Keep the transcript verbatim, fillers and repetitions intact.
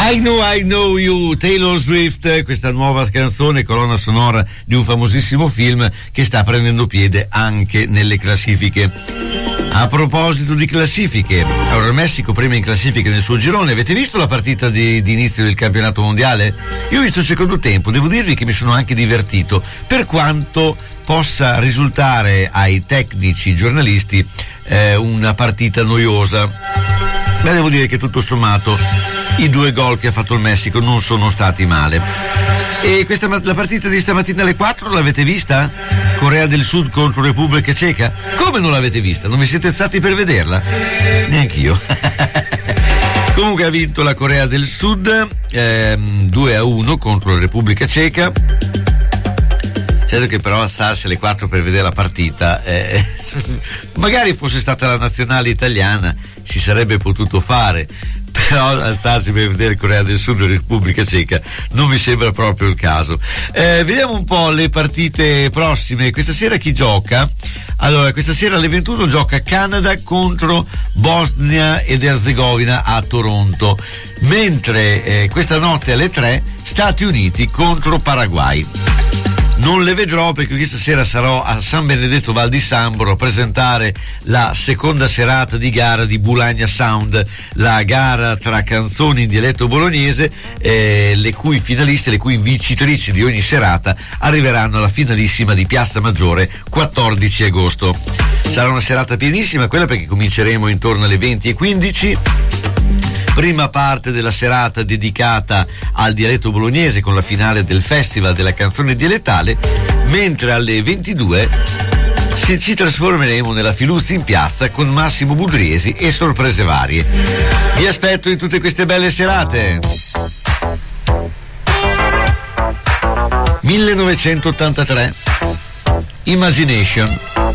I Know I Know You, Taylor Swift, questa nuova canzone, colonna sonora di un famosissimo film che sta prendendo piede anche nelle classifiche. A proposito di classifiche, allora il Messico prima in classifica nel suo girone. Avete visto la partita di, di inizio del campionato mondiale? Io ho visto il secondo tempo, devo dirvi che mi sono anche divertito, per quanto possa risultare ai tecnici giornalisti eh, una partita noiosa. Ma devo dire che tutto sommato i due gol che ha fatto il Messico non sono stati male. E questa, la partita di stamattina alle quattro l'avete vista? Corea del Sud contro Repubblica Ceca? Come non l'avete vista? Non vi siete alzati per vederla? Neanch'io. Comunque ha vinto la Corea del Sud ehm, due a uno contro la Repubblica Ceca. Certo che però alzarsi alle quattro per vedere la partita, eh, magari fosse stata la nazionale italiana si sarebbe potuto fare, però alzarsi per vedere Corea del Sud e Repubblica Ceca non mi sembra proprio il caso. Eh, vediamo un po' le partite prossime. Questa sera chi gioca? Allora, questa sera alle ventuno gioca Canada contro Bosnia ed Erzegovina a Toronto, mentre eh, questa notte alle tre Stati Uniti contro Paraguay. Non le vedrò perché questa sera sarò a San Benedetto Val di Sambro a presentare la seconda serata di gara di Bulagna Sound, la gara tra canzoni in dialetto bolognese, eh, le cui finaliste, le cui vincitrici di ogni serata arriveranno alla finalissima di Piazza Maggiore quattordici agosto. Sarà una serata pienissima quella, perché cominceremo intorno alle venti e quindici. Prima parte della serata dedicata al dialetto bolognese con la finale del Festival della canzone dialettale, mentre alle ventidue ci, ci trasformeremo nella Filuzzi in piazza con Massimo Budriesi e sorprese varie. Vi aspetto in tutte queste belle serate. millenovecentottantatré, Imagination.